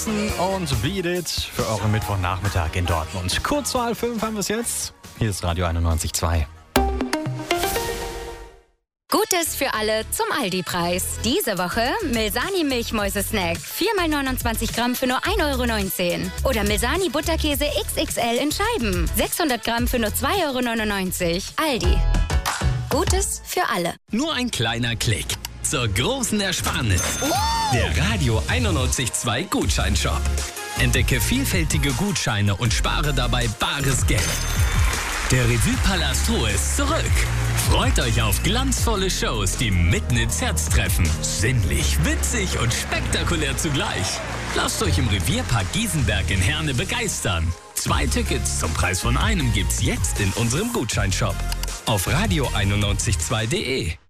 Und Beat It für euren Mittwochnachmittag in Dortmund. Kurz vor 5 haben wir es jetzt. Hier ist Radio 91.2. Gutes für alle zum Aldi-Preis. Diese Woche Milsani Milchmäuse-Snack. 4x29 Gramm für nur 1,19 €. Oder Milsani Butterkäse XXL in Scheiben. 600 Gramm für nur 2,99 €. Aldi. Gutes für alle. Nur ein kleiner Klick zur großen Ersparnis. Der Radio 91.2 Gutscheinshop. Entdecke vielfältige Gutscheine und spare dabei bares Geld. Der Revue-Palast Ruhr ist zurück. Freut euch auf glanzvolle Shows, die mitten ins Herz treffen. Sinnlich, witzig und spektakulär zugleich. Lasst euch im Revierpark Giesenberg in Herne begeistern. 2 Tickets zum Preis von einem gibt's jetzt in unserem Gutscheinshop. Auf radio912.de.